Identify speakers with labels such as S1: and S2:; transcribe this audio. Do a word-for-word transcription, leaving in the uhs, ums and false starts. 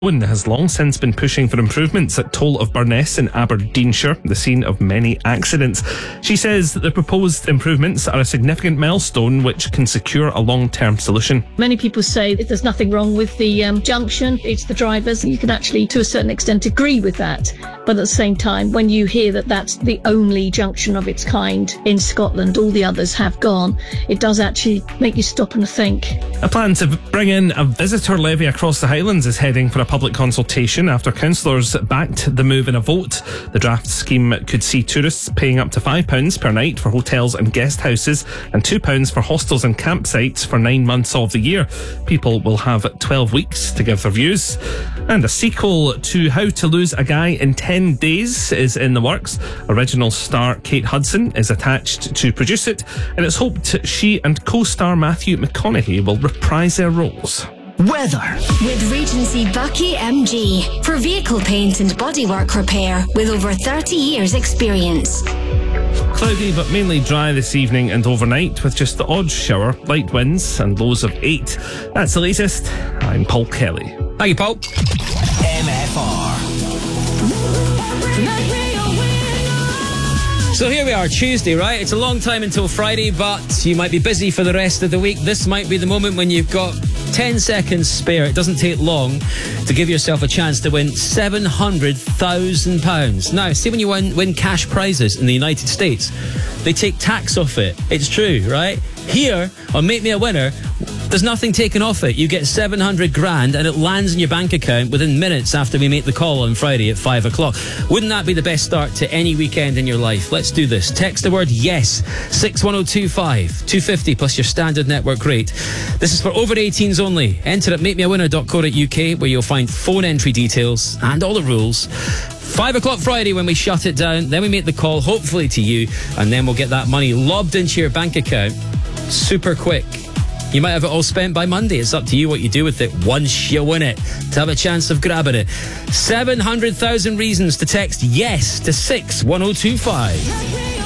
S1: Owen has long since been pushing for improvements at Toll of Burness in Aberdeenshire, the scene of many accidents. She says that the proposed improvements are a significant milestone which can secure a long-term solution.
S2: Many people say that there's nothing wrong with the um, junction, it's the drivers. You can actually, to a certain extent, agree with that. But at the same time, when you hear that that's the only junction of its kind in Scotland, all the others have gone, it does actually make you stop and think.
S1: A plan to bring in a visitor levy across the Highlands is heading for a public consultation after councillors backed the move in a vote. The draft scheme could see tourists paying up to five pounds per night for hotels and guest houses and two pounds for hostels and campsites for nine months of the year. People will have twelve weeks to give their views. And a sequel to How to Lose a Guy in ten days is in the works. Original star Kate Hudson is attached to produce it, and it's hoped she and co-star Matthew McConaughey will reprise their roles.
S3: Weather.
S4: With Regency Bucky M G for vehicle paint and bodywork repair with over thirty years experience.
S1: Cloudy but mainly dry this evening and overnight with just the odd shower, light winds and lows of eight. That's the latest. I'm Paul Kelly.
S5: Thank you, Paul.
S3: M F R.
S5: So here we are, Tuesday, right? It's a long time until Friday, but you might be busy for the rest of the week. This might be the moment when you've got ten seconds spare. It doesn't take long to give yourself a chance to win seven hundred thousand pounds. Now, see when you win, win cash prizes in the United States, they take tax off it. It's true, right? Here, on Make Me a Winner, there's nothing taken off it. You get seven hundred grand and it lands in your bank account within minutes after we make the call on Friday at five o'clock. Wouldn't that be the best start to any weekend in your life? Let's do this. Text the word YES, six one oh two five, two fifty plus your standard network rate. This is for over eighteens only. Enter at make me a winner dot co dot U K where you'll find phone entry details and all the rules. Five o'clock Friday when we shut it down, then we make the call, hopefully to you, and then we'll get that money lobbed into your bank account super quick. You might have it all spent by Monday. It's up to you what you do with it once you win it to have a chance of grabbing it. seven hundred thousand reasons to text YES to six one oh two five.